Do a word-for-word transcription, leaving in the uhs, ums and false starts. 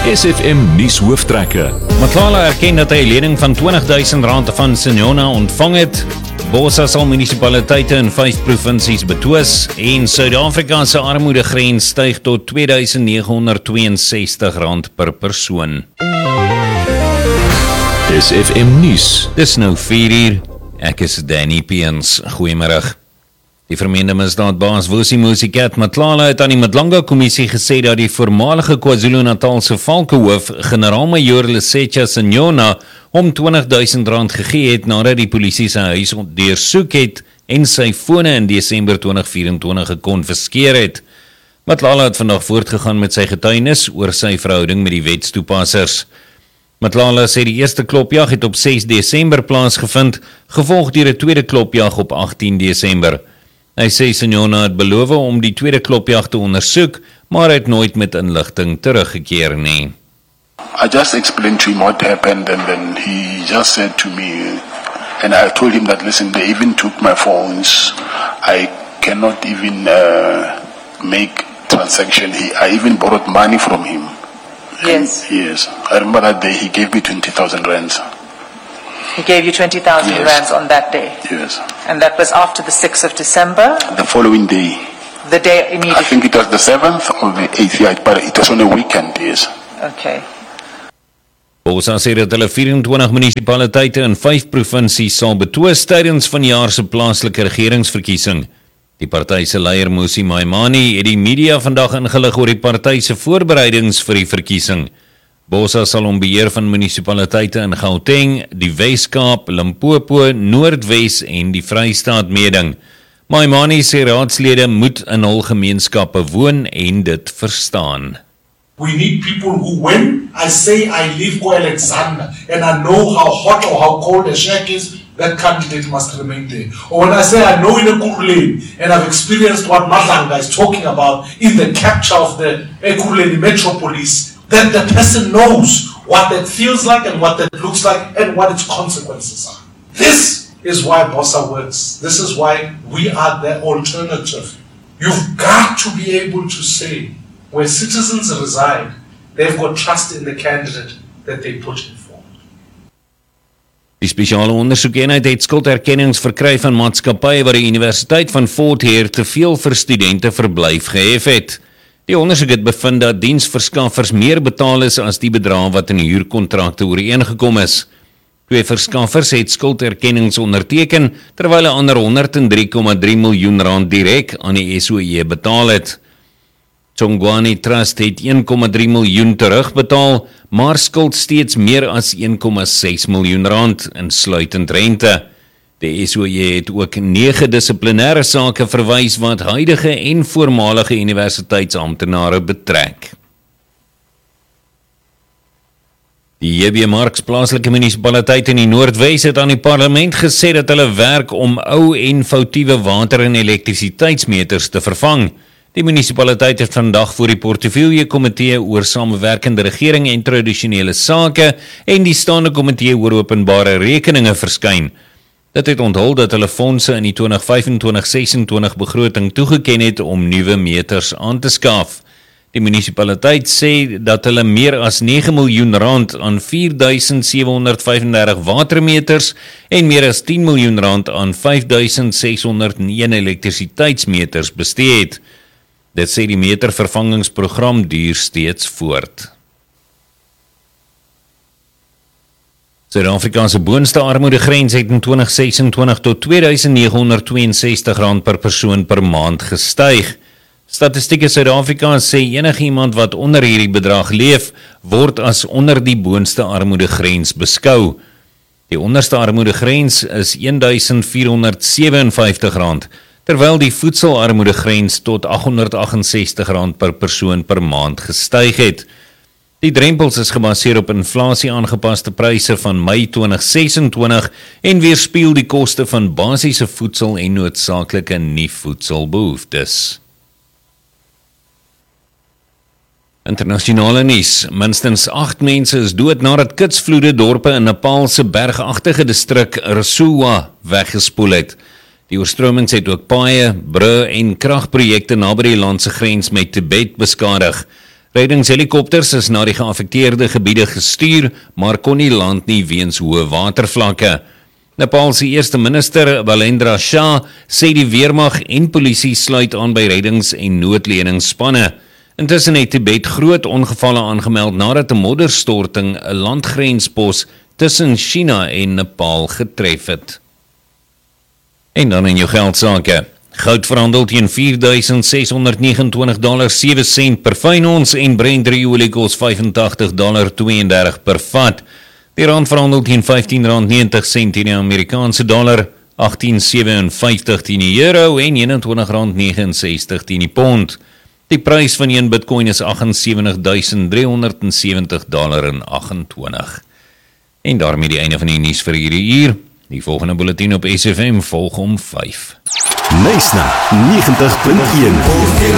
S F M nuus hooftrekke. Matlala erken dat hy 'n lening van twintig duisend rand van Sinyona ontvang het. Bosa sal munisipaliteite in vyf provinsies betwis en Suid-Afrika se armoedegrens styg tot twee duisend nege honderd twee en sestig rand per persoon. S F M nuus. Dis nou vier uur. Ek is Danny Peens. Goeiemiddag. Die vermeende misdaadbaas Vusi Musicat Matlala het aan die Madlanga Kommissie gesê dat die voormalige KwaZulu-Natalse valkehoof, generaal-majoor Lesetja Sinyona, hom twintig duisend rand gegee het nadat die polisie sy huis deursoek het en sy fone in Desember twintig vyf en twintig gekonfiskeer het. Matlala het vandag voortgegaan met sy getuienis oor sy verhouding met die wetstoepassers. Matlala sê die eerste klopjag het op ses Desember plaasgevind, gevolg deur 'n tweede klopjag op agttien Desember. Hy sê Sinyona het beloof om die tweede klopjag te ondersoek, maar het nooit met inligting teruggekeer nie. I just explained to him what happened and then he just said to me, and I told him that, listen, they even took my phones. I cannot even uh, make transaction. He, I even borrowed money from him. Yes. And, yes. I remember that day he gave me twenty thousand rands. He gave you twenty thousand Yes. rands on that day. Yes. And that was after the sixth of December, The following day, the day I immediately. think it was the seventh or the eighth, yeah, but it was on a weekend, yes. Okay. Bosa sê dat hulle vyf en twintig munisipaliteite in vyf provinsies sal betwis tydens vanjaar se plaaslike regeringsverkiesing. Die party se leier Mmusi Maimane het die media vandag ingelig oor die party se voorbereidings vir die verkiesing. Bosa sal hom beheer van munisipaliteite in Gauteng, die Wes-Kaap, Limpopo, Noordwes en die Vrystaat meeding. Maimane sê raadslede moet in hul gemeenskappe woon en dit verstaan. We need people who, when I say I live for Alexander and I know how hot or how cold a shack is, that candidate must remain there. Or when I say I know in a Ekurhuleni and I've experienced what Madlanga is talking about in the capture of the Ekurhuleni metropolis, that the person knows what that feels like and what that looks like and what its consequences are. This is why Bosa works. This is why we are the alternative. You've got to be able to say, where citizens reside, they've got trust in the candidate that they put in forward. Die spesiale ondersoekeenheid het skulderkennings verkry van maatskappye wat die Universiteit van Fort Hare te veel vir studente verblyf gehef het. Die ondersoek het bevind dat diensverskaffers meer betaal is as die bedrag wat in huurkontrakte ooreengekom is. Twee verskaffers het skulderkennings onderteken, terwyl 'n ander honderd en drie komma drie miljoen rand direk aan die S O E betaal het. Tsongwane Trust het een komma drie miljoen terugbetaal, maar skuld steeds meer as een komma ses miljoen rand, insluitend rente. Die S O E het ook nege dissiplinêre sake verwys wat huidige en voormalige universiteitsamptenare betrek. Die J B Marks plaaslike munisipaliteit in die Noordwes het aan die parlement gesê dat hulle werk om ou en foutiewe water- en elektrisiteitsmeters te vervang. Die munisipaliteit het vandag voor die portefeulje komitee oor samewerkende regering en tradisionele sake en die staande komitee oor openbare rekeninge verskyn. Dit het onthul dat hulle fondse in die twintig vyf-twintig ses-twintig begroting toegeken het om nuwe meters aan te skaf. Die munisipaliteit sê dat hulle meer as nege miljoen rand aan vier duisend sewe honderd vyf en dertig watermeters en meer as tien miljoen rand aan vyf duisend ses honderd een elektrisiteitsmeters bestee het. Dit sê die metervervangingsprogram duur steeds voort. Suid-Afrika se boonste armoedegrens het in twintig ses en twintig tot twee duisend nege honderd twee en sestig rand per persoon per maand gestyg. Statistieke Suid-Afrika sê enigiemand wat onder hierdie bedrag leef, word as onder die boonste armoedegrens beskou. Die onderste armoedegrens is een duisend vier honderd sewe en vyftig rand, terwyl die voedselarmoedegrens tot agt honderd agt en sestig rand per persoon per maand gestyg het. Die drempels is gebaseer op inflasie aangepaste pryse van Mei twintig ses-twintig en weerspieël die koste van basiese voedsel en noodsaaklike nie-voedselbehoeftes. Internasionale nuus. Minstens agt mense is dood nadat kitsvloede dorpe in Nepal se bergagtige distrik Rasuwa weggespoel het. Die oorstromings het ook paaie, brûe en kragprojekte naby die land se grens met Tibet beskadig. Reddingshelikopters is na die geaffekteerde gebiede gestuur, maar kon nie land nie weens hoë watervlakke. Nepal se eerste minister, Balendra Shah, sê die weermag en polisie sluit aan by reddings- en noodleningsspanne. Intussen het Tibet groot ongevalle aangemeld nadat 'n modderstorting 'n landgrenspos tussen China en Nepal getref het. En dan in jou geldsake. Goud verhandel teen vier duisend ses honderd negenentwintig dollar sewe sent per fyn ons en Brent olie kos vyfentagtig dollar tweeëndertig per vat. Die rand verhandel teen vyftien rand negentig sent teen die Amerikaanse dollar, agttien sewenvyftig teen die euro en eenentwintig rand negenensestig teen die pond. Die prys van een Bitcoin is agt ses vyf duisend driehonderd sewentig dollar en agt-en-twintig. En daarmee die einde van die nuus vir hierdie uur. Die volgende bulletin op S F M volg om vyf. Nice na negentig punt een.